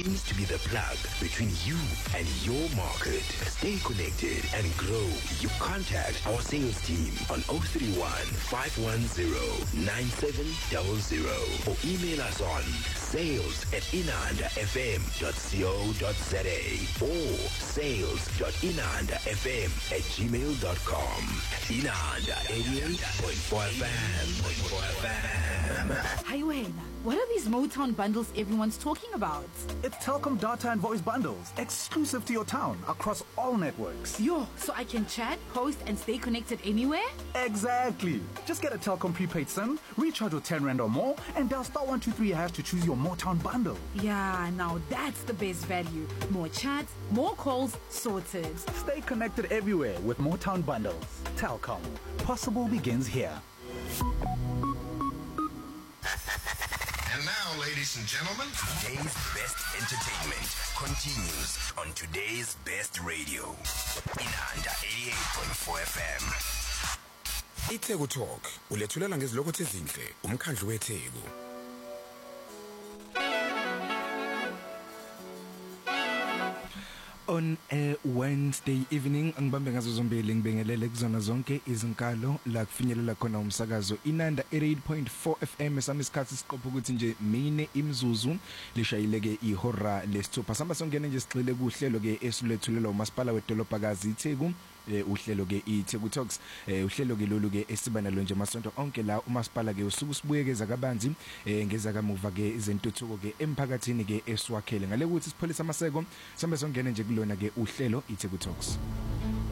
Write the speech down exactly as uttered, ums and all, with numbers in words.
aims to be the plug between you and your market. Stay connected and grow. You contact our sales team on zero three one, five one zero, nine seven zero zero or email us on sales at inanda f m dot co dot za or sales dot inanda f m at gmail dot com. Inanda eighty-eight point four F M. Hi, Wena. What are these Motown bundles everyone's talking about? It's Telkom data and voice bundles, exclusive to your town, across all networks. Yo, so I can chat, post, and stay connected anywhere? Exactly. Just get a Telkom prepaid SIM, recharge with ten rand or more, and dial star one two three hash to choose your Motown bundle. Yeah, now that's the best value. More chats, more calls, sorted. Stay connected everywhere with Motown bundles. Telkom. Possible begins here. And now, ladies and gentlemen, today's best entertainment continues on today's best radio. Inanda eighty-eight point four F M. iTheku Talk ulethulela ngezilokho ezinhle umkhandlu weTheku. On a Wednesday evening angibambe ngazo zombili ngibingelele kuzona zonke izinkalo la kufinyelela khona umsakazo Inanda eighty-eight point four F M sami isikhathi siqopha ukuthi nje mine imzuzu lishayileke ihora lesithupha samba songene nje sigxile kuhlelo ke esilethulelwa uMasipala wedolobhakazi iTheku uhlelo ke iTheku Talks uhlelo ke lolu ke esiba nalo nje amasonto onke la uMasipala ke usuku sibuyekeza kabanzi ngeza kamuva ke izentuthuko ke emphakathini ke eswakhele ngale ukuthi sipholisa amaseko samba songene nje kulona ke uhlelo iTheku Talks.